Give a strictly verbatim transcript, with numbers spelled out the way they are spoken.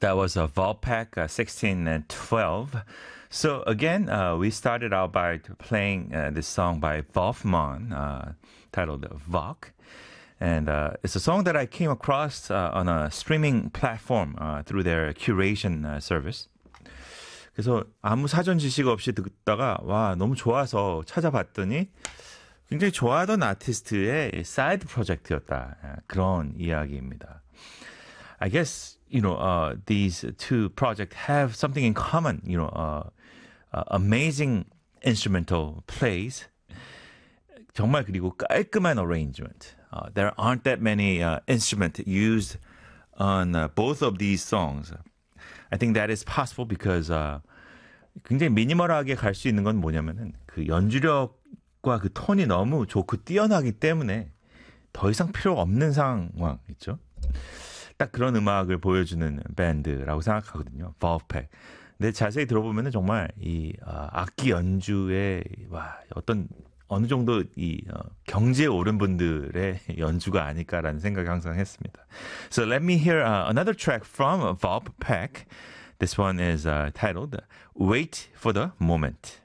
That was a Volpac uh, sixteen and twelve. So again, uh, we started out by playing uh, this song by Wolfman uh, titled Vok. And uh, it's a song that I came across uh, on a streaming platform uh, through their curation uh, service. 그래서 아무 사전 지식 없이 듣다가 와 너무 좋아서 찾아봤더니 굉장히 좋아하던 아티스트의 사이드 프로젝트였다. 그런 이야기입니다. I guess you know uh, these two projects have something in common. You know, uh, uh, amazing instrumental plays. 정말 그리고 깔끔한 arrangement. Uh, there aren't that many uh, instruments used on uh, both of these songs. I think that is possible because uh, 굉장히 미니멀하게 갈 수 있는 건 뭐냐면은 그 연주력과 그 톤이 너무 좋고 뛰어나기 때문에 더 이상 필요 없는 상황 있죠. 딱 그런 음악을 보여주는 밴드라고 생각하거든요. Wolfpack. 근데 자세히 들어보면은 정말 이 어, 악기 연주의 와 어떤 어느 정도 이 어, 경지에 오른 분들의 연주가 아닐까라는 생각을 항상 했습니다. So let me hear uh, another track from Wolfpack. This one is uh, titled Wait for the Moment.